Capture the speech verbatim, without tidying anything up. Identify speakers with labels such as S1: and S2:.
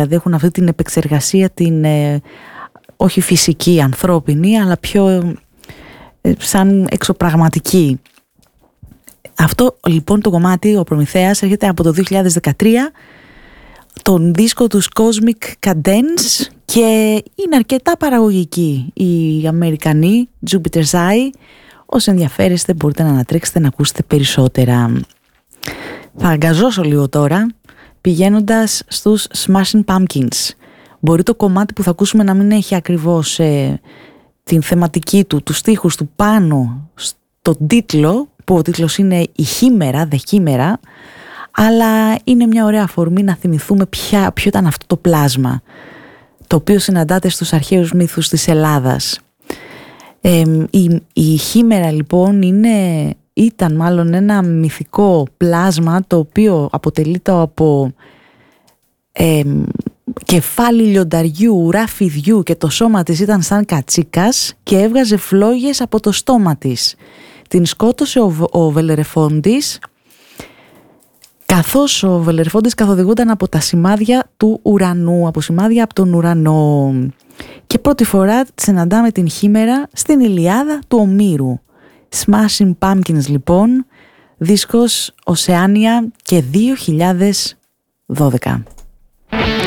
S1: δηλαδή έχουν αυτή την επεξεργασία, την ε, όχι φυσική, ανθρώπινη, αλλά πιο ε, σαν εξωπραγματική. Αυτό λοιπόν το κομμάτι, ο Προμηθέας, έρχεται από το δύο χιλιάδες δεκατρία, τον δίσκο τους Cosmic Cadence, και είναι αρκετά παραγωγική. Οι Αμερικανοί, Jupiter's Eye, όσοι ενδιαφέρεστε μπορείτε να ανατρέξετε να ακούσετε περισσότερα. Θα αγκαζώσω λίγο τώρα πηγαίνοντας στους Smashing Pumpkins. Μπορεί το κομμάτι που θα ακούσουμε να μην έχει ακριβώς ε, την θεματική του, τους στίχους του πάνω στον τίτλο, που ο τίτλος είναι «Η Χήμερα», «The Χήμερα», αλλά είναι μια ωραία αφορμή να θυμηθούμε ποια, ποιο ήταν αυτό το πλάσμα, το οποίο συναντάται στους αρχαίους μύθους της Ελλάδας. Ε, η, η Χήμερα λοιπόν είναι, ήταν μάλλον ένα μυθικό πλάσμα, το οποίο αποτελείται από ε, κεφάλι λιονταριού, ουρά φιδιού, και το σώμα της ήταν σαν κατσίκας και έβγαζε φλόγες από το στόμα της. Την σκότωσε ο, ο Βελερεφόντης, καθώς ο Βελερεφόντης καθοδηγούνταν από τα σημάδια του ουρανού, από σημάδια από τον ουρανό. Και πρώτη φορά συναντάμε την Χήμερα στην Ηλιάδα του Ομήρου. Smashing Pumpkins λοιπόν, δίσκος Οσεάνια και δύο χιλιάδες δώδεκα.